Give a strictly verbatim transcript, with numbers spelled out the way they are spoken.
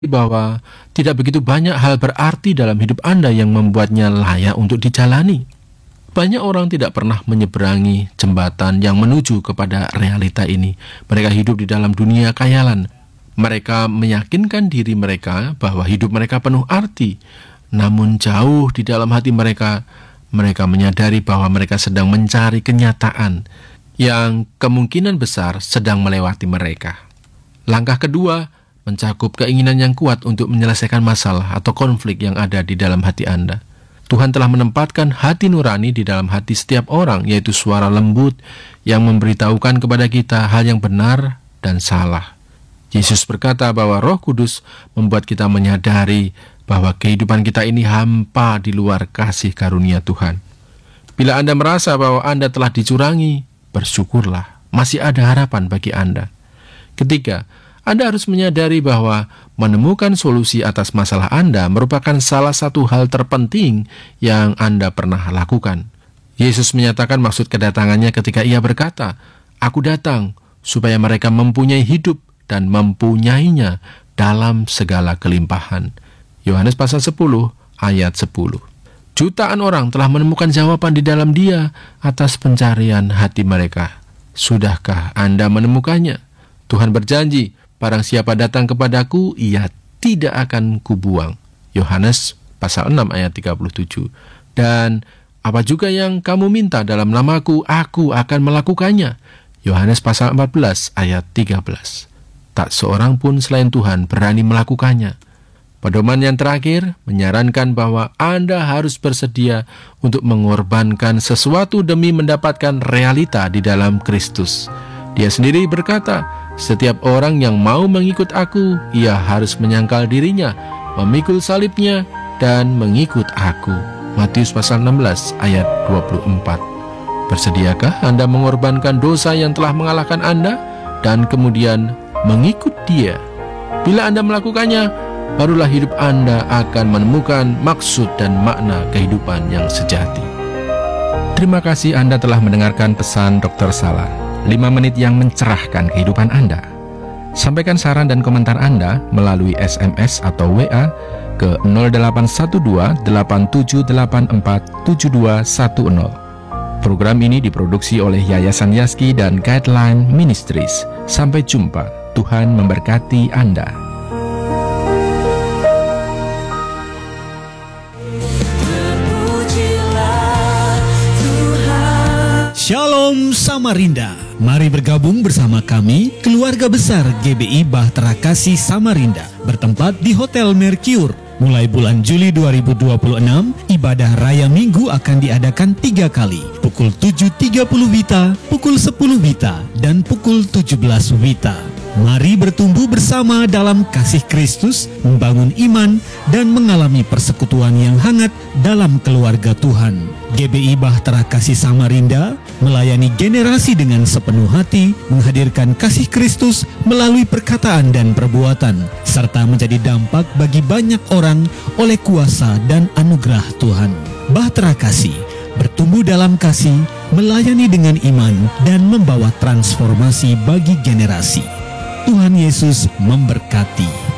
bahwa tidak begitu banyak hal berarti dalam hidup Anda yang membuatnya layak untuk dijalani. Banyak orang tidak pernah menyeberangi jembatan yang menuju kepada realita ini. Mereka hidup di dalam dunia khayalan. Mereka meyakinkan diri mereka bahwa hidup mereka penuh arti. Namun jauh di dalam hati mereka, mereka menyadari bahwa mereka sedang mencari kenyataan yang kemungkinan besar sedang melewati mereka. Langkah kedua, mencakup keinginan yang kuat untuk menyelesaikan masalah atau konflik yang ada di dalam hati Anda. Tuhan telah menempatkan hati nurani di dalam hati setiap orang, yaitu suara lembut yang memberitahukan kepada kita hal yang benar dan salah. Yesus berkata bahwa Roh Kudus membuat kita menyadari bahwa kehidupan kita ini hampa di luar kasih karunia Tuhan. Bila Anda merasa bahwa Anda telah dicurangi, bersyukurlah, masih ada harapan bagi Anda. Ketiga, Anda harus menyadari bahwa menemukan solusi atas masalah Anda merupakan salah satu hal terpenting yang Anda pernah lakukan. Yesus menyatakan maksud kedatangannya ketika ia berkata, "Aku datang supaya mereka mempunyai hidup dan mempunyainya dalam segala kelimpahan." Yohanes pasal sepuluh ayat sepuluh. Jutaan orang telah menemukan jawaban di dalam Dia atas pencarian hati mereka. Sudahkah Anda menemukannya? Tuhan berjanji, "Barang siapa datang kepadaku, ia tidak akan kubuang." Yohanes pasal enam ayat tiga puluh tujuh. Dan apa juga yang kamu minta dalam namaku, aku akan melakukannya. Yohanes pasal empat belas ayat tiga belas. Tak seorang pun selain Tuhan berani melakukannya. Pedoman yang terakhir menyarankan bahwa Anda harus bersedia untuk mengorbankan sesuatu demi mendapatkan realita di dalam Kristus. Dia sendiri berkata, "Setiap orang yang mau mengikut aku, ia harus menyangkal dirinya, memikul salibnya, dan mengikut aku." Matius pasal enam belas ayat dua puluh empat. Bersediakah Anda mengorbankan dosa yang telah mengalahkan Anda dan kemudian mengikut Dia? Bila Anda melakukannya, barulah hidup Anda akan menemukan maksud dan makna kehidupan yang sejati. Terima kasih Anda telah mendengarkan pesan dokter Salah, lima menit yang mencerahkan kehidupan Anda. Sampaikan saran dan komentar Anda melalui S M S atau W A ke nol delapan satu dua delapan tujuh delapan empat tujuh dua satu nol. Program ini diproduksi oleh Yayasan Yaski dan Guideline Ministries. Sampai jumpa. Tuhan memberkati Anda. Shalom Samarinda. Mari bergabung bersama kami, keluarga besar G B I Bahtera Kasih Samarinda, bertempat di Hotel Mercure. Mulai bulan Juli dua ribu dua puluh enam, ibadah raya minggu akan diadakan tiga kali, pukul tujuh tiga puluh Wita, pukul sepuluh Wita, dan pukul tujuh belas Wita. Mari bertumbuh bersama dalam kasih Kristus, membangun iman, dan mengalami persekutuan yang hangat dalam keluarga Tuhan. G B I Bahtera Kasih Samarinda melayani generasi dengan sepenuh hati, menghadirkan kasih Kristus melalui perkataan dan perbuatan, serta menjadi dampak bagi banyak orang oleh kuasa dan anugerah Tuhan. Bahtera Kasih bertumbuh dalam kasih, melayani dengan iman, dan membawa transformasi bagi generasi. Tuhan Yesus memberkati.